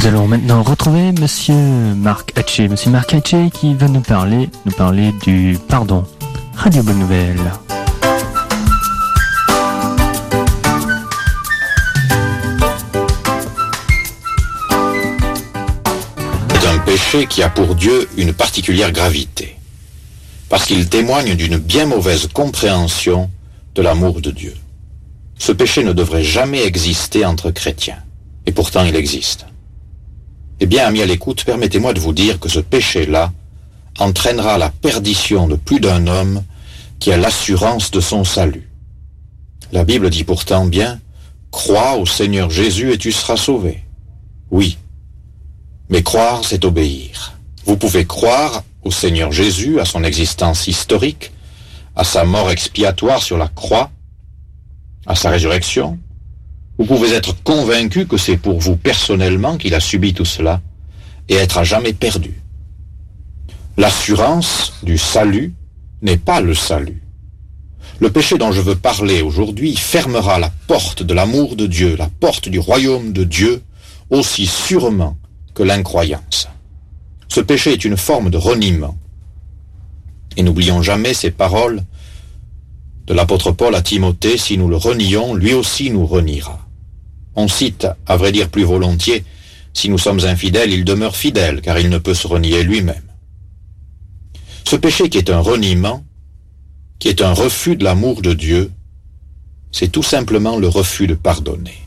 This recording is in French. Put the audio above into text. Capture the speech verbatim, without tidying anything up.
Nous allons maintenant retrouver Monsieur Marc Hatché. Monsieur Marc Hatché qui va nous parler, nous parler du pardon. Radio Bonne Nouvelle. C'est un péché qui a pour Dieu une particulière gravité, parce qu'il témoigne d'une bien mauvaise compréhension de l'amour de Dieu. Ce péché ne devrait jamais exister entre chrétiens, et pourtant il existe. Eh bien, amis à l'écoute, permettez-moi de vous dire que ce péché-là entraînera la perdition de plus d'un homme qui a l'assurance de son salut. La Bible dit pourtant bien « Crois au Seigneur Jésus et tu seras sauvé ». Oui, mais croire, c'est obéir. Vous pouvez croire au Seigneur Jésus, à son existence historique, à sa mort expiatoire sur la croix, à sa résurrection. Vous pouvez être convaincu que c'est pour vous personnellement qu'il a subi tout cela et être à jamais perdu. L'assurance du salut n'est pas le salut. Le péché dont je veux parler aujourd'hui fermera la porte de l'amour de Dieu, la porte du royaume de Dieu, aussi sûrement que l'incroyance. Ce péché est une forme de reniement. Et n'oublions jamais ces paroles de l'apôtre Paul à Timothée, si nous le renions, lui aussi nous reniera. On cite, à vrai dire plus volontiers, si nous sommes infidèles, il demeure fidèle, car il ne peut se renier lui-même. Ce péché qui est un reniement, qui est un refus de l'amour de Dieu, c'est tout simplement le refus de pardonner.